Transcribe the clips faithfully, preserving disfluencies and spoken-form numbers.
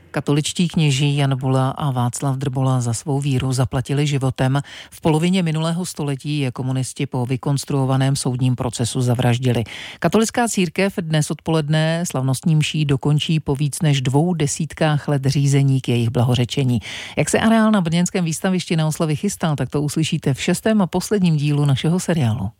Katoličtí kněží Jan Bula a Václav Drbola za svou víru zaplatili životem. V polovině minulého století je komunisti po vykonstruovaném soudním procesu zavraždili. Katolická církev dnes odpoledne slavnostní mší dokončí po víc než dvou desítkách let řízení k jejich blahořečení. Jak se areál na brněnském výstavišti na oslavy chystal, tak to uslyšíte v šestém a posledním dílu našeho seriálu.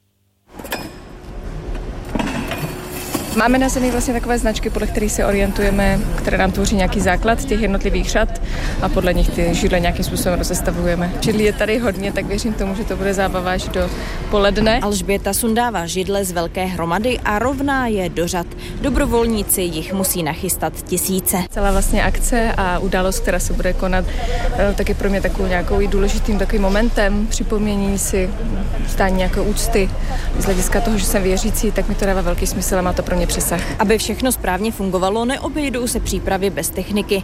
Máme na zemi vlastně takové značky, podle kterých se orientujeme, které nám tvoří nějaký základ těch jednotlivých řad a podle nich ty židle nějakým způsobem rozestavujeme. Židlí je tady hodně, tak věřím tomu, že to bude zábava až do poledne. Alžběta sundává židle z velké hromady a rovná je do řad. Dobrovolníci jich musí nachystat tisíce. Celá vlastně akce a událost, která se bude konat, tak je pro mě takovou nějakou i důležitým takovým momentem, připomnění si stání nějaké úcty. Z hlediska toho, že jsem věřící, tak mi to dává velký smysl a má to pro mě přesah. Aby všechno správně fungovalo, neobejdou se přípravy bez techniky.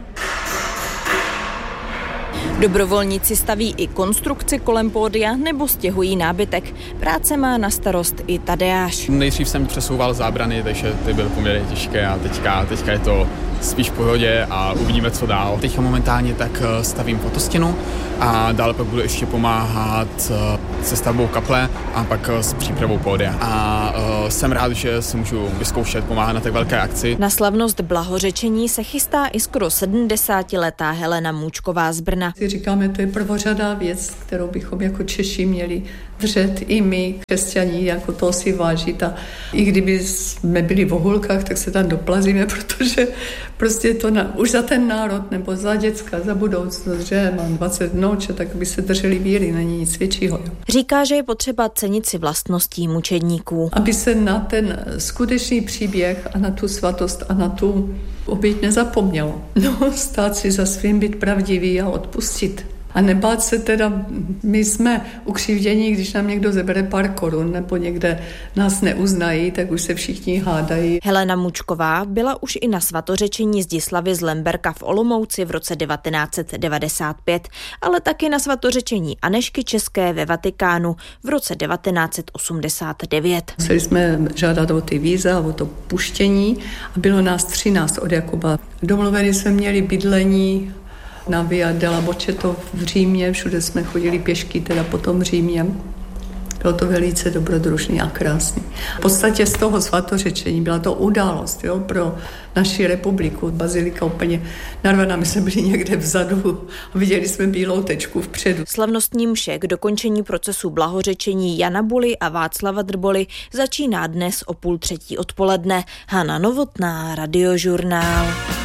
Dobrovolníci staví i konstrukci kolem pódia nebo stěhují nábytek. Práce má na starost i Tadeáš. Nejdřív jsem přesouval zábrany, takže ty byly poměrně těžké a teďka, teďka je to spíš v pohodě a uvidíme, co dál. Teďka momentálně tak stavím fotostěnu a dále pak budu ještě pomáhat se stavbou kaple a pak s přípravou pódia. A uh, jsem rád, že si můžu vyzkoušet pomáhat na tak velké akci. Na slavnost blahořečení se chystá i skoro sedmdesátiletá Helena Můčková z Brna. Si říkáme, to je prvořadá věc, kterou bychom jako Češi měli držet i my, křesťaní, jako toho si vážit. A i kdyby jsme byli v ohulkách, tak se tam doplazíme, protože prostě to na, už za ten národ nebo za děcka, za budoucnost, že mám dvacet vnoučat, tak by se drželi víry, není nic většího. Jo. Říká, že je potřeba cenit si vlastností mučedníků. Aby se na ten skutečný příběh a na tu svatost a na tu oběť nezapomnělo. No, stát si za svým, být pravdivý a odpustit. A nebát se teda, my jsme ukřivdění, když nám někdo zebere pár korun nebo někde nás neuznají, tak už se všichni hádají. Helena Můčková byla už i na svatořečení Zdislavy z Lemberka v Olomouci v roce devatenáct set devadesát pět, ale taky na svatořečení Anežky České ve Vatikánu v roce devatenáct set osmdesát devět. Museli jsme žádat o ty víza, o to puštění a bylo nás třináct od Jakuba. Domluveni jsme měli bydlení na Via della Boceto v Římě, všude jsme chodili pěšky, teda potom v Římě. Bylo to velice dobrodružný a krásný. V podstatě z toho svatořečení byla to událost, jo, pro naši republiku. Bazilika úplně narvaná, my jsme byli někde vzadu a viděli jsme bílou tečku vpředu. Slavnostní mše k dokončení procesu blahořečení Jana Buly a Václava Drboly začíná dnes o půl třetí odpoledne. Hana Novotná, Radiožurnál.